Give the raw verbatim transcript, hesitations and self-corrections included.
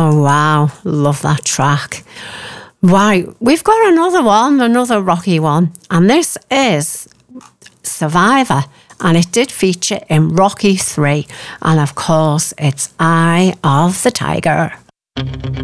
Oh, wow. Love that track. Right, we've got another one, another Rocky one. And this is Survivor. And it did feature in Rocky three. And of course, it's Eye of the Tiger.